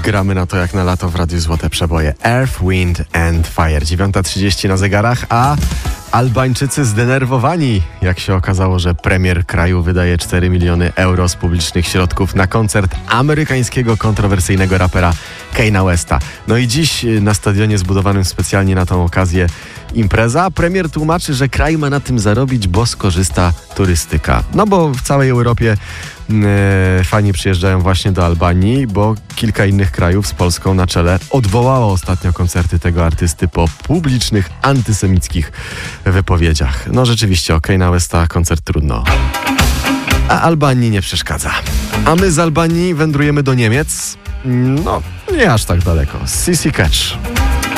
gramy na to jak na lato w Radiu Złote Przeboje. Earth, Wind and Fire. 9:30 na zegarach, a Albańczycy zdenerwowani, jak się okazało, że premier kraju wydaje 4 miliony euro z publicznych środków na koncert amerykańskiego kontrowersyjnego rapera Kanye'ego Westa. No i dziś na stadionie zbudowanym specjalnie na tą okazję impreza. Premier tłumaczy, że kraj ma na tym zarobić, bo skorzysta turystyka. No bo w całej Europie fani przyjeżdżają właśnie do Albanii, bo kilka innych krajów z Polską na czele odwołało ostatnio koncerty tego artysty po publicznych antysemickich wypowiedziach. No rzeczywiście, o Kanye'ego Westa koncert trudno. A Albanii nie przeszkadza. A my z Albanii wędrujemy do Niemiec. No, nie aż tak daleko. Sissy Catch.